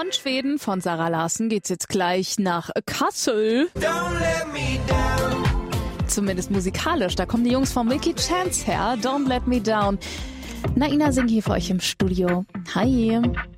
Von Schweden, von Zara Larsson, geht's jetzt gleich nach Kassel. Zumindest musikalisch. Da kommen die Jungs von Milky Chance her. Don't Let Me Down. Naina singt hier für euch im Studio. Hi.